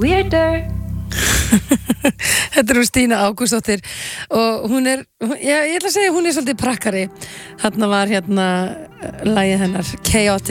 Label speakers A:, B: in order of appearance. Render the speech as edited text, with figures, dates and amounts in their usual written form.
A: weirder.
B: Þetta Stína Ágústsdóttir og hún ég ætla að segja hún svolítið prakkari. Þarna var lagið hennar Chaotic.